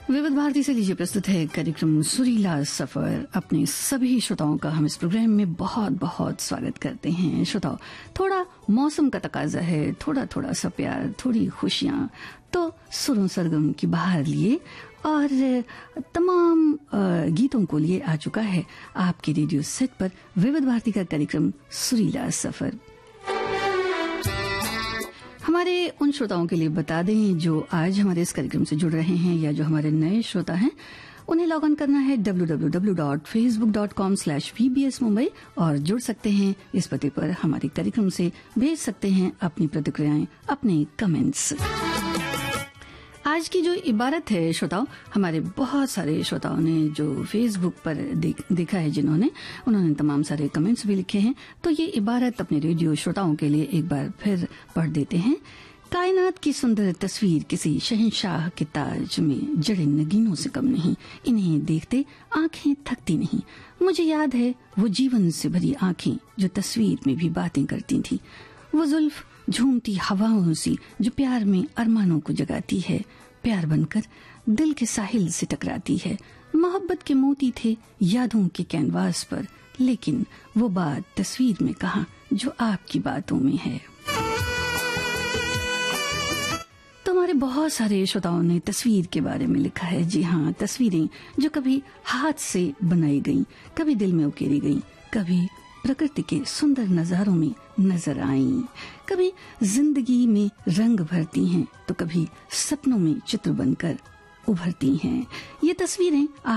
विविध भारती से लीजिए प्रस्तुत है कार्यक्रम सुरीला सफर। अपने सभी श्रोताओं का हम इस प्रोग्राम में बहुत बहुत स्वागत करते हैं। श्रोताओं, थोड़ा मौसम का तकाजा है, थोड़ा थोड़ा सा प्यार, थोड़ी खुशियां, तो सुरों सरगम की बाहर लिए और तमाम गीतों को लिए आ चुका है आपके रेडियो सेट पर विविध भारती का कार्यक्रम सुरीला सफर। हमारे उन श्रोताओं के लिए बता दें जो आज हमारे इस कार्यक्रम से जुड़ रहे हैं या जो हमारे नए श्रोता हैं, उन्हें लॉग इन करना है www.facebook.com/vbs Mumbai और जुड़ सकते हैं इस पते पर। हमारे कार्यक्रम से भेज सकते हैं अपनी प्रतिक्रियाएं, अपने कमेंट्स। आज की जो इबारत है श्रोताओं, हमारे बहुत सारे श्रोताओं ने जो फेसबुक पर देखा है, उन्होंने तमाम सारे कमेंट्स भी लिखे हैं, तो ये इबारत अपने रेडियो श्रोताओं के लिए एक बार फिर पढ़ देते हैं। कायनात की सुंदर तस्वीर किसी शहंशाह के ताज में जड़े नगीनों से कम नहीं, इन्हें देखते आंखें थकती नहीं। मुझे याद है वो जीवन से भरी आंखें जो तस्वीर में भी बातें करती थी, वो जुल्फ झूमती हवाओं सी जो प्यार में अरमानों को जगाती है, प्यार बनकर दिल के साहिल से टकराती है। मोहब्बत के मोती थे यादों के कैनवास पर, लेकिन वो बात तस्वीर में कहाँ जो आपकी बातों में है। तो हमारे बहुत सारे श्रोताओं ने तस्वीर के बारे में लिखा है। जी हाँ, तस्वीरें जो कभी हाथ से बनाई गईं, कभी दिल में उकेरी गईं, कभी प्रकृति के सुंदर नजारों में नजर आईं, कभी जिंदगी में रंग भरती हैं तो कभी सपनों में चित्र बनकर उभरती हैं। ये तस्वीरें